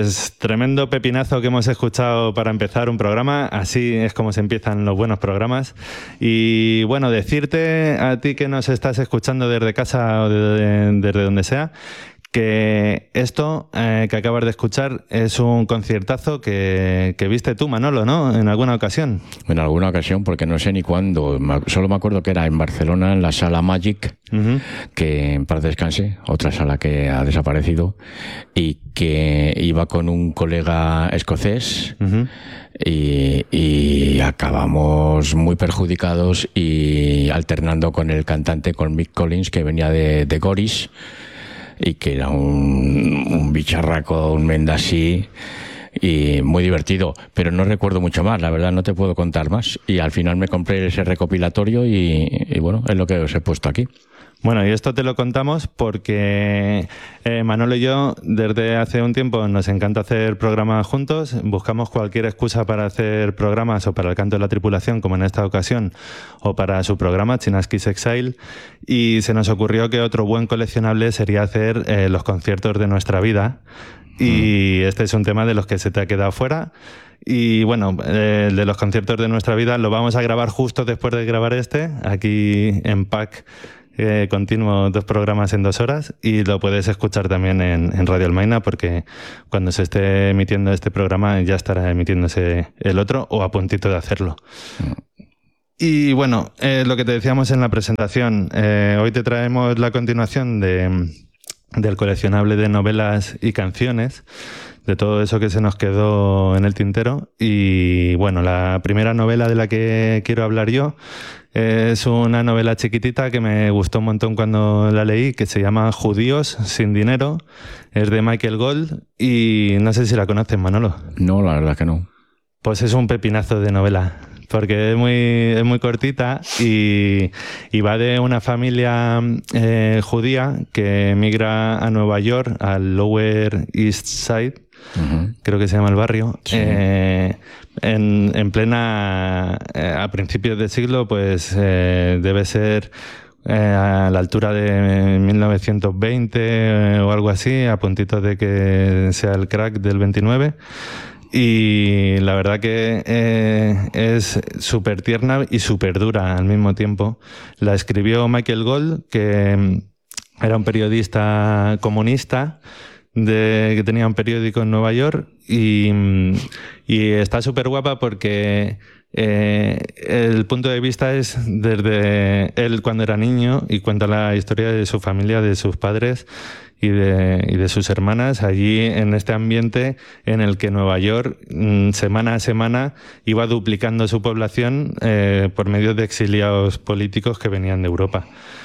pues tremendo pepinazo que hemos escuchado para empezar un programa. Así es como se empiezan los buenos programas. Y bueno, decirte a ti que nos estás escuchando desde casa o desde donde sea, que esto que acabas de escuchar es un conciertazo que viste tú, Manolo, ¿no? En alguna ocasión. En alguna ocasión, porque no sé ni cuándo. Solo me acuerdo que era en Barcelona, en la Sala Magic, que en paz descanse, otra sala que ha desaparecido, y que iba con un colega escocés y acabamos muy perjudicados y alternando con el cantante, con Mick Collins, que venía de Goris, y que era un bicharraco, un mendasí, y muy divertido, pero no recuerdo mucho más, la verdad no te puedo contar más, y al final me compré ese recopilatorio y bueno, es lo que os he puesto aquí. Bueno, y esto te lo contamos porque Manolo y yo desde hace un tiempo nos encanta hacer programas juntos, buscamos cualquier excusa para hacer programas o para el canto de la tripulación, como en esta ocasión, o para su programa Chinaski's Exile, y se nos ocurrió que otro buen coleccionable sería hacer los conciertos de nuestra vida, y este es un tema de los que se te ha quedado fuera. Y bueno, el de los conciertos de nuestra vida lo vamos a grabar justo después de grabar este, aquí en PAC. Continuo 2 programas en 2 horas, y lo puedes escuchar también en Radio Almaina, porque cuando se esté emitiendo este programa ya estará emitiéndose el otro o a puntito de hacerlo. Y bueno, lo que te decíamos en la presentación, hoy te traemos la continuación del coleccionable de novelas y canciones, de todo eso que se nos quedó en el tintero. Y bueno, la primera novela de la que quiero hablar yo es una novela chiquitita que me gustó un montón cuando la leí, que se llama Judíos sin dinero. Es de Michael Gold y no sé si la conoces, Manolo. No, la verdad que no. Pues es un pepinazo de novela, porque es muy cortita y va de una familia judía que emigra a Nueva York, al Lower East Side, creo que se llama el barrio, sí. En plena, a principios del siglo, pues debe ser a la altura de 1920 o algo así, a puntito de que sea el crack del 29. Y la verdad que es súper tierna y súper dura al mismo tiempo. La escribió Michael Gold, que era un periodista comunista que tenía un periódico en Nueva York, y está súper guapa porque el punto de vista es desde él cuando era niño, y cuenta la historia de su familia, de sus padres y de sus hermanas allí en este ambiente en el que Nueva York semana a semana iba duplicando su población por medio de exiliados políticos que venían de Europa.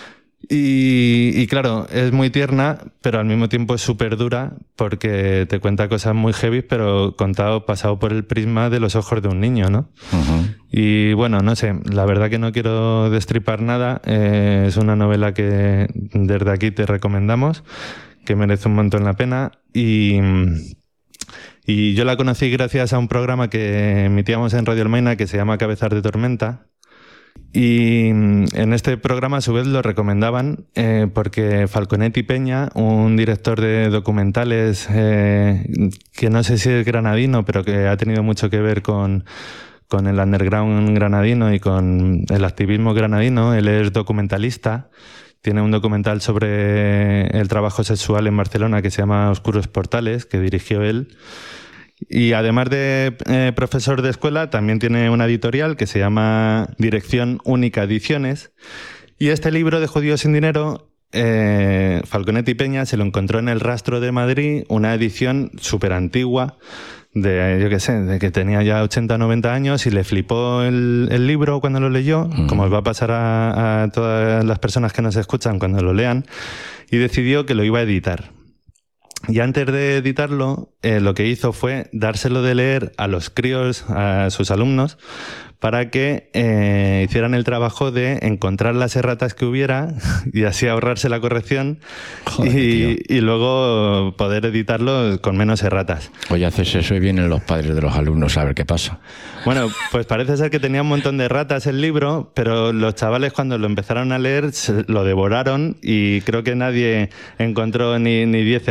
Y claro, es muy tierna, pero al mismo tiempo es súper dura porque te cuenta cosas muy heavy, pero pasado por el prisma de los ojos de un niño, ¿no? Y bueno, no sé, la verdad que no quiero destripar nada. Es una novela que desde aquí te recomendamos, que merece un montón la pena. Y yo la conocí gracias a un programa que emitíamos en Radio Almaina que se llama Cabezas de Tormenta. Y en este programa a su vez lo recomendaban porque Falconetti Peña, un director de documentales que no sé si es granadino, pero que ha tenido mucho que ver con el underground granadino y con el activismo granadino, él es documentalista, tiene un documental sobre el trabajo sexual en Barcelona que se llama Oscuros Portales, que dirigió él. Y además de profesor de escuela, también tiene una editorial que se llama Dirección Única Ediciones. Y este libro de Judíos sin dinero, Falconetti Peña se lo encontró en El Rastro de Madrid, una edición súper antigua, de que tenía ya 80 o 90 años, y le flipó el libro cuando lo leyó, como os va a pasar a todas las personas que nos escuchan cuando lo lean, y decidió que lo iba a editar. Y antes de editarlo, lo que hizo fue dárselo de leer a los críos, a sus alumnos, para que hicieran el trabajo de encontrar las erratas que hubiera y así ahorrarse la corrección. Joder, y luego poder editarlo con menos erratas. Oye, haces eso y vienen los padres de los alumnos a ver qué pasa. Bueno, pues parece ser que tenía un montón de erratas el libro, pero los chavales cuando lo empezaron a leer lo devoraron y creo que nadie encontró ni 10 erratas.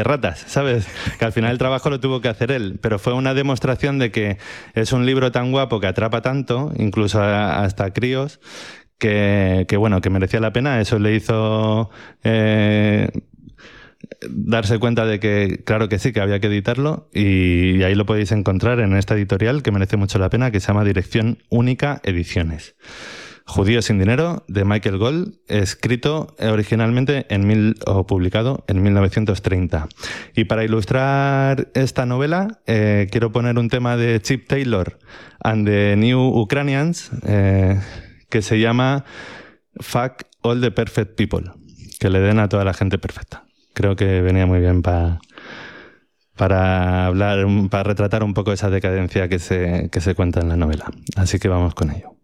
¿sabes? Que al final el trabajo lo tuvo que hacer él, pero fue una demostración de que es un libro tan guapo que atrapa tanto, incluso hasta críos, que bueno, que merecía la pena. Eso le hizo darse cuenta de que, claro que sí, que había que editarlo, y ahí lo podéis encontrar en esta editorial que merece mucho la pena, que se llama Dirección Única Ediciones. Judío sin dinero, de Michael Gold, escrito originalmente o publicado en 1930. Y para ilustrar esta novela, quiero poner un tema de Chip Taylor and the New Ukrainians, que se llama Fuck All the Perfect People, que le den a toda la gente perfecta. Creo que venía muy bien para retratar un poco esa decadencia que se cuenta en la novela. Así que vamos con ello.